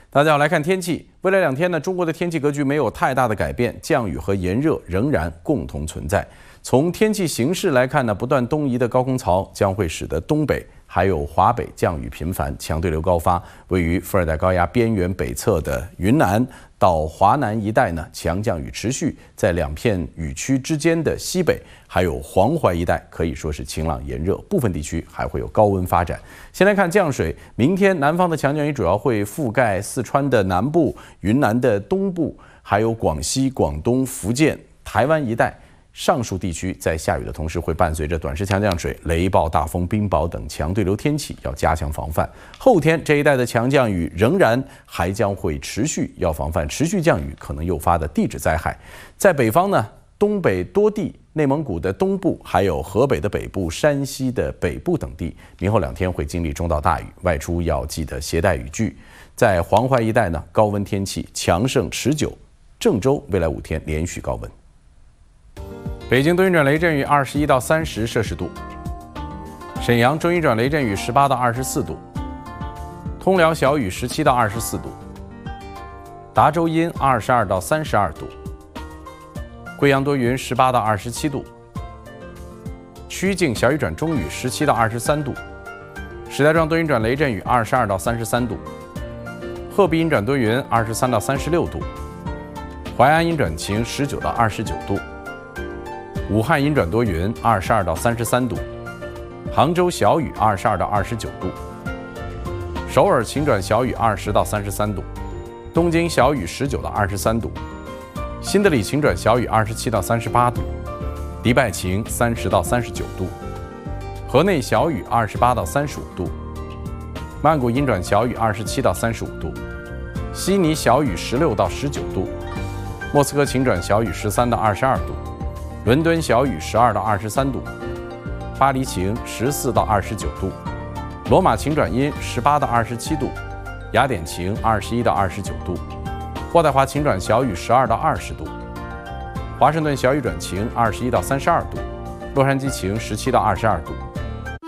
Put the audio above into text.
大家好，来看天气。未来2天呢，中国的天气格局没有太大的改变，降雨和炎热仍然共同存在。从天气形势来看呢，不断东移的高空槽将会使得东北还有华北降雨频繁，强对流高发。位于副热带高压边缘北侧的云南到华南一带呢，强降雨持续。在2片雨区之间的西北还有黄淮一带，可以说是晴朗炎热，部分地区还会有高温发展。先来看降水，明天南方的强降雨主要会覆盖四川的南部、云南的东部，还有广西、广东、福建、台湾一带。上述地区在下雨的同时，会伴随着短时强降水、雷暴、大风、冰雹等强对流天气，要加强防范。后天这一带的强降雨仍然还将会持续，要防范持续降雨可能诱发的地质灾害。在北方呢，东北多地、内蒙古的东部，还有河北的北部、山西的北部等地，明后2天会经历中到大雨，外出要记得携带雨具。在黄淮一带呢，高温天气强盛持久。郑州未来5天连续高温。北京多云转雷阵雨21到30摄氏度，沈阳多云转雷阵雨18到24度，通辽小雨17到24度，达州阴22到32度，贵阳多云18到27度，曲靖小雨转中雨17到23度，石家庄多云转雷阵雨22到33度，鹤壁阴转多云23到36度，淮安阴转晴19到29度。武汉阴转多云22到33度，杭州小雨22到29度，首尔晴转小雨20到33度，东京小雨19到23度，新德里晴转小雨27到38度，迪拜晴30到39度，河内小雨28到35度，曼谷阴转小雨27到35度，悉尼小雨16到19度，莫斯科晴转小雨13到22度。伦敦小雨12到23度，巴黎晴14到29度，罗马晴转阴18到27度，雅典晴21到29度，渥太华晴转小雨12到20度，华盛顿小雨转晴21到32度，洛杉矶晴17到22度。